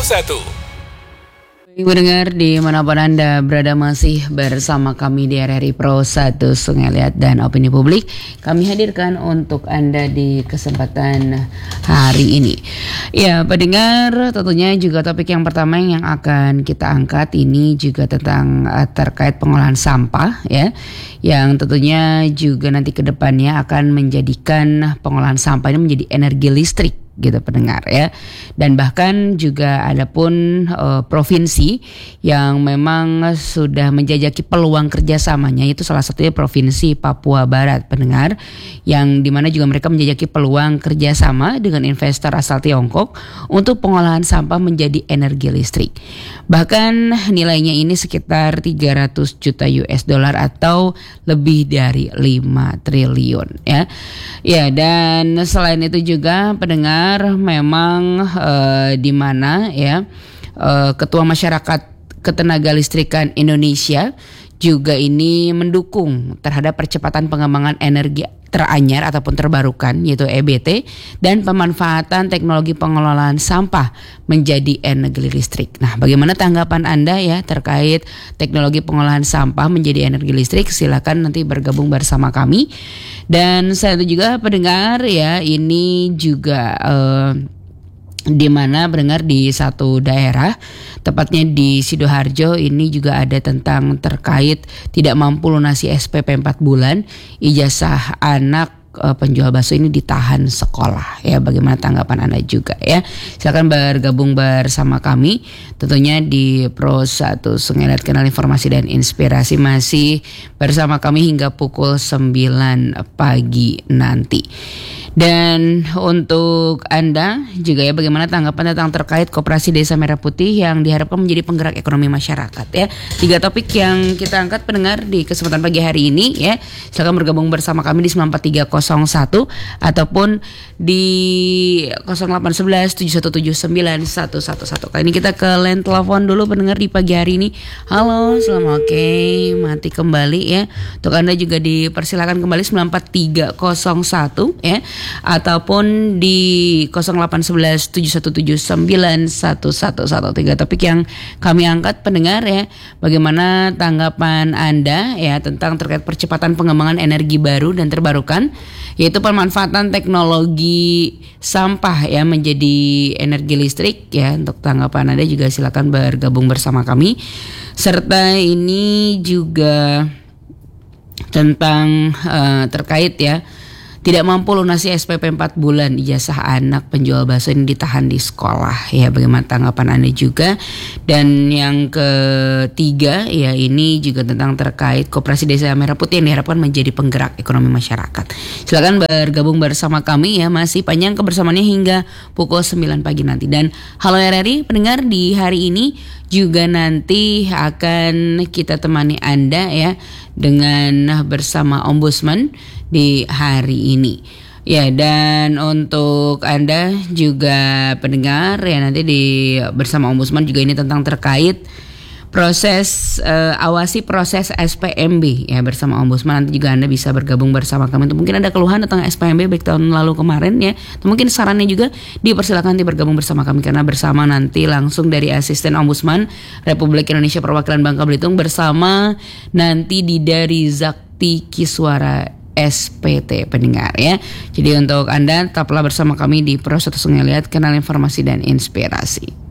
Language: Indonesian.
Ibu dengar dimanapun Anda berada masih bersama kami di RRI Pro 1 Sungai Liat dan Opini Publik. Kami hadirkan untuk Anda di kesempatan hari ini. Ya pendengar, tentunya juga topik yang pertama yang akan kita angkat ini juga tentang terkait pengolahan sampah ya. Yang tentunya juga nanti ke depannya akan menjadikan pengolahan sampah ini menjadi energi listrik gitu pendengar ya. Dan bahkan juga ada pun provinsi yang memang sudah menjajaki peluang kerjasamanya, itu salah satunya Provinsi Papua Barat pendengar, yang dimana juga mereka menjajaki peluang kerjasama dengan investor asal Tiongkok untuk pengolahan sampah menjadi energi listrik. Bahkan nilainya ini sekitar 300 juta US dollar atau lebih dari 5 triliun ya. Ya, dan selain itu juga pendengar memang di mana ya Ketua Masyarakat Ketenagalistrikan Indonesia juga ini mendukung terhadap percepatan pengembangan energi teranyar ataupun terbarukan yaitu EBT dan pemanfaatan teknologi pengelolaan sampah menjadi energi listrik. Nah, bagaimana tanggapan Anda ya terkait teknologi pengolahan sampah menjadi energi listrik? Silakan nanti bergabung bersama kami. Dan saya juga pendengar ya, ini juga di mana pendengar di satu daerah, tepatnya di Sidoarjo, ini juga ada tentang terkait tidak mampu lunasi SPP 4 bulan, ijazah anak penjual bakso ini ditahan sekolah ya. Bagaimana tanggapan Anda juga ya? Silakan bergabung bersama kami tentunya di Pro 1 Sungai Liat, kanal informasi dan inspirasi, masih bersama kami hingga pukul 9 pagi nanti. Dan untuk Anda juga ya, bagaimana tanggapan tentang terkait Koperasi Desa Merah Putih yang diharapkan menjadi penggerak ekonomi masyarakat ya. 3 topik yang kita angkat pendengar di kesempatan pagi hari ini ya. Silakan bergabung bersama kami di 94301 ataupun di 0811 7179111. Kali ini kita ke line telepon dulu pendengar di pagi hari ini. Halo, selamat mati kembali ya. Untuk Anda juga dipersilakan kembali 94301 ya, ataupun di 0811 7179111. 3 topik yang kami angkat pendengar ya. Bagaimana tanggapan Anda ya tentang terkait percepatan pengembangan energi baru dan terbarukan, yaitu pemanfaatan teknologi sampah ya menjadi energi listrik ya. Untuk tanggapan Anda juga silakan bergabung bersama kami. Serta ini juga tentang terkait ya tidak mampu lunasi SPP 4 bulan, ijazah anak penjual bakso ini ditahan di sekolah ya. Bagaimana tanggapan Anda juga? Dan yang ketiga ya, ini juga tentang terkait Koperasi Desa Merah Putih yang diharapkan menjadi penggerak ekonomi masyarakat. Silakan bergabung bersama kami ya, masih panjang kebersamaannya hingga pukul 9 pagi nanti. Dan halo RRI pendengar, di hari ini juga nanti akan kita temani Anda ya dengan bersama Ombudsman di hari ini. Ya, dan untuk Anda juga pendengar ya, nanti bersama Ombudsman juga ini tentang terkait proses awasi proses SPMB ya bersama Ombudsman. Nanti juga Anda bisa bergabung bersama kami. Untuk mungkin ada keluhan tentang SPMB baik tahun lalu kemarin ya, atau mungkin sarannya juga dipersilakan nanti bergabung bersama kami, karena bersama nanti langsung dari Asisten Ombudsman Republik Indonesia Perwakilan Bangka Belitung bersama nanti dari Zakti Kiswara SPT pendengar ya. Jadi untuk Anda tetaplah bersama kami di Pro 1 Sungai Liat, kanal informasi dan inspirasi.